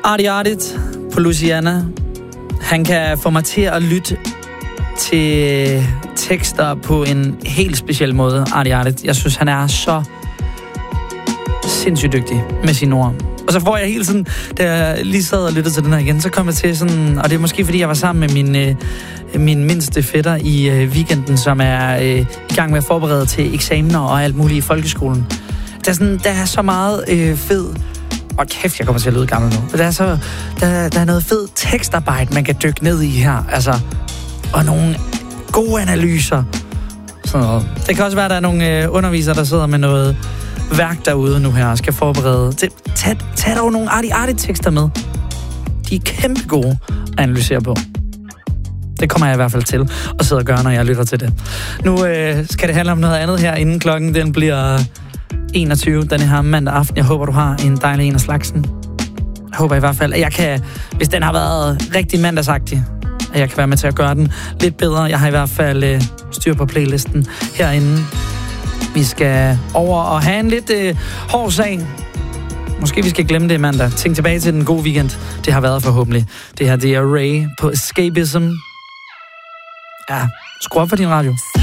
Artie Artit på Louisiana. Han kan få mig til at lytte til tekster på en helt speciel måde, Artie Artit. Jeg synes, han er så sindssygt dygtig med sine ord. Og så får jeg hele sådan, da jeg lige sad og lyttede til den her igen, så kom jeg til sådan, og det er måske fordi, jeg var sammen med min mindste fætter i weekenden, som er i gang med at forberede til eksamener og alt muligt i folkeskolen. Der er så meget fed, og kæft, jeg kommer til at lyde gammel nu, der er noget fed tekstarbejde, man kan dykke ned i her, altså, og nogle gode analyser. Så det kan også være, at der er nogle undervisere, der sidder med noget værk derude nu her og skal forberede. Tag dog nogle Artie tekster med. De er kæmpe gode at analysere på. Det kommer jeg i hvert fald til at sidde og gøre, når jeg lytter til det. Nu skal det handle om noget andet her, inden klokken den bliver 21 denne her mandag aften. Jeg håber, du har en dejlig en af slagsen. Jeg håber i hvert fald, at jeg kan, hvis den har været rigtig mandagsagtig, at jeg kan være med til at gøre den lidt bedre. Jeg har i hvert fald styr på playlisten herinde. Vi skal over og have en lidt hård sag. Måske vi skal glemme det mandag. Tænk tilbage til den gode weekend. Det har været forhåbentlig. Det her, det er Ray på Escapism. Ja, skru op for din radio.